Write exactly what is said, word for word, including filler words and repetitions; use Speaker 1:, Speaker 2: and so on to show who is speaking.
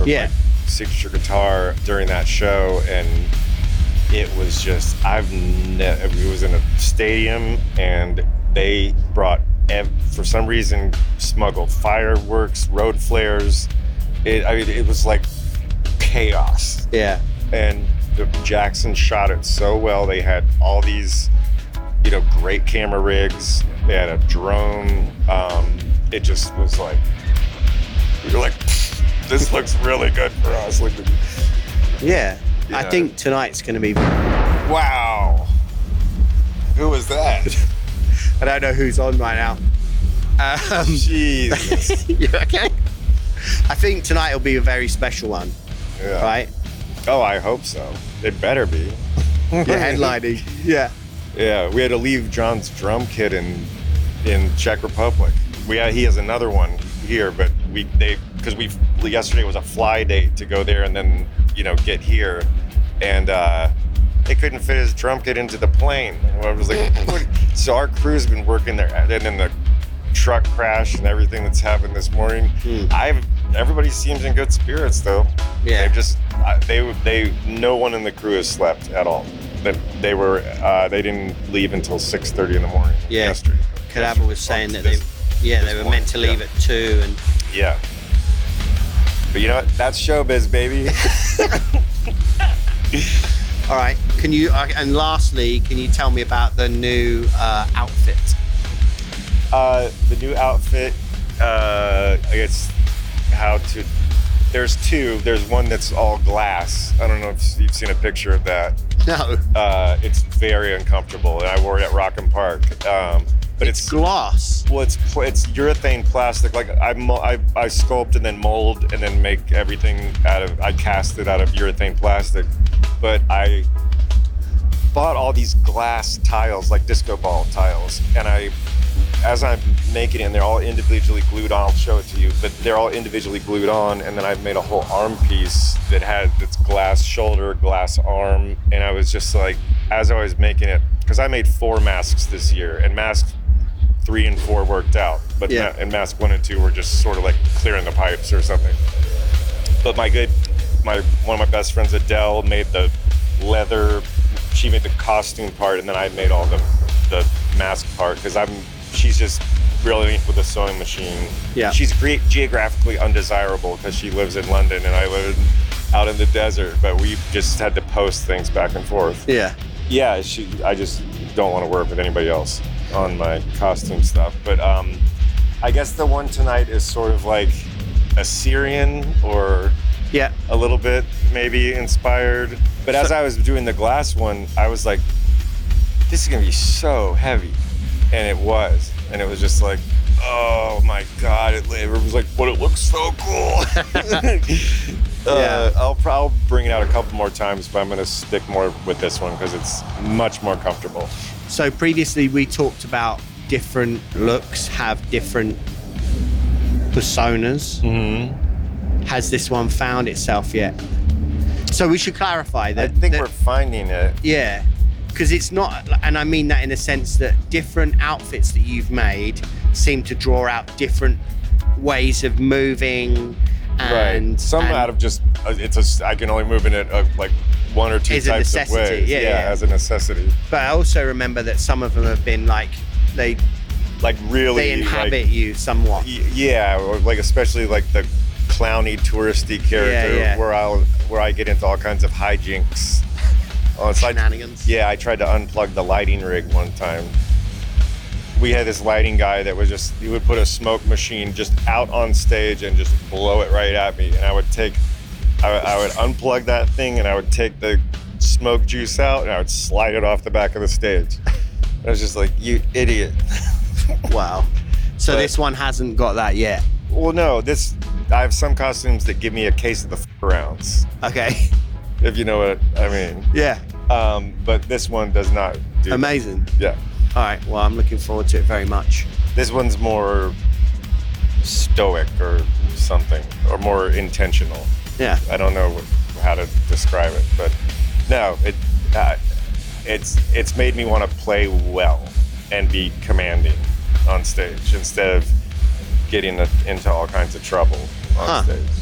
Speaker 1: yeah.
Speaker 2: like, signature guitar during that show, and it was just I've never. It was in a stadium, and they brought ev- for some reason smuggled fireworks, road flares. It I mean it was like chaos.
Speaker 1: Yeah.
Speaker 2: And the, Jackson shot it so well. They had all these, you know, great camera rigs. They had a drone. Um, it just was like, we were like, this looks really good for us. Like,
Speaker 1: Yeah.
Speaker 2: Yeah.
Speaker 1: I think tonight's going to be...
Speaker 2: wow. Who was that?
Speaker 1: I don't know who's on right now. Um,
Speaker 2: Jesus.
Speaker 1: you okay? I think tonight will be a very special one,
Speaker 2: Yeah.
Speaker 1: right?
Speaker 2: Oh, I hope so. It better be.
Speaker 1: Yeah, headlining. Yeah.
Speaker 2: Yeah, we had to leave John's drum kit in in Czech Republic. We had, he has another one here, but we they because we yesterday was a fly date to go there and then you know get here, and uh, they couldn't fit his drum kit into the plane. And I was like, what? So our crew's been working there, and then the truck crash and everything that's happened this morning.
Speaker 1: Mm.
Speaker 2: I've everybody seems in good spirits though.
Speaker 1: Yeah.
Speaker 2: They've just uh, they they no one in the crew has slept at all. That they were uh, they didn't leave until six thirty in the morning.
Speaker 1: Yeah.
Speaker 2: Yesterday.
Speaker 1: Cadabra was saying that they,
Speaker 2: This-
Speaker 1: yeah, they
Speaker 2: this
Speaker 1: were meant to leave
Speaker 2: morning,
Speaker 1: at two, and
Speaker 2: Yeah. But you know what? That's showbiz, baby.
Speaker 1: all right. Can you? Uh, and lastly, can you tell me about the new uh, outfit?
Speaker 2: uh, the new outfit. Uh, I guess how to. There's two. There's one that's all glass. I don't know if you've seen a picture of that.
Speaker 1: No,
Speaker 2: Uh, it's very uncomfortable, and I wore it at Rock and Park. Um, but it's,
Speaker 1: glass.
Speaker 2: well, it's pl- it's urethane plastic. Like I, mo- I I sculpt and then mold and then make everything out of. I cast it out of urethane plastic, but I bought all these glass tiles, like disco ball tiles, and I, as I'm making it, and they're all individually glued on. I'll show it to you, but they're all individually glued on, and then I've made a whole arm piece that had its glass shoulder, glass arm, and I was just like, as I was making it, because I made four masks this year, and mask three and four worked out, but
Speaker 1: Yeah.
Speaker 2: ma- and mask one and two were just sort of like clearing the pipes or something. But my good, my one of my best friends, Adele, made the leather. She made the costume part, and then I made all the the mask part because I'm. She's just brilliant with a sewing machine.
Speaker 1: Yeah.
Speaker 2: She's great, geographically undesirable because she lives in London and I live in, out in the desert. But we just had to post things back and forth.
Speaker 1: Yeah.
Speaker 2: Yeah, she. I just don't want to work with anybody else on my costume stuff. But um, I guess the one tonight is sort of like Assyrian or
Speaker 1: Yeah.
Speaker 2: a little bit maybe inspired. But as
Speaker 1: So-
Speaker 2: I was doing the glass one, I was like, this is gonna be so heavy. And it was. And it was just like, oh my God. It, it was like, but it looks so cool. uh,
Speaker 1: Yeah.
Speaker 2: I'll probably bring it out a couple more times, but I'm gonna stick more with this one because it's much more comfortable.
Speaker 1: So previously we talked about different looks have different personas.
Speaker 2: Mm-hmm.
Speaker 1: Has this one found itself yet? So we should clarify
Speaker 2: I
Speaker 1: that.
Speaker 2: think
Speaker 1: that-
Speaker 2: we're finding it.
Speaker 1: Yeah, because it's not, and I mean that in the sense that different outfits that you've made seem to draw out different ways of moving, and
Speaker 2: right. Some
Speaker 1: and
Speaker 2: out of just uh, it's a I can only move in it uh, like one or two
Speaker 1: Is a
Speaker 2: types of
Speaker 1: necessity,
Speaker 2: ways.
Speaker 1: yeah, yeah.
Speaker 2: as a necessity.
Speaker 1: But I also remember that some of them have been like they
Speaker 2: Like really,
Speaker 1: they inhabit
Speaker 2: like,
Speaker 1: you somewhat.
Speaker 2: y- yeah, or like especially like the clowny, touristy character
Speaker 1: yeah.
Speaker 2: where I will where I get into all kinds of hijinks. Oh, it's like,
Speaker 1: Shenanigans.
Speaker 2: yeah, I tried to unplug the lighting rig one time. We had this lighting guy that was just, he would put a smoke machine just out on stage and just blow it right at me. And I would take, I, would- I would unplug that thing and I would take the smoke juice out and I would slide it off the back of the stage. I was just like, you idiot.
Speaker 1: Wow. So
Speaker 2: But-
Speaker 1: this one hasn't got that yet.
Speaker 2: Well, no, this, I have some costumes that give me a case of the f- rounds,
Speaker 1: Okay.
Speaker 2: if you know what I mean.
Speaker 1: Yeah.
Speaker 2: Um, but this one does not do that.
Speaker 1: Amazing.
Speaker 2: Yeah.
Speaker 1: All right. Well, I'm looking forward to it very much.
Speaker 2: This one's more stoic or something, or more intentional.
Speaker 1: Yeah.
Speaker 2: I don't know wh- how to describe it, but no, it uh, it's it's made me want to play well and be commanding on stage instead of getting a, into all kinds of trouble on
Speaker 1: Huh.
Speaker 2: stage.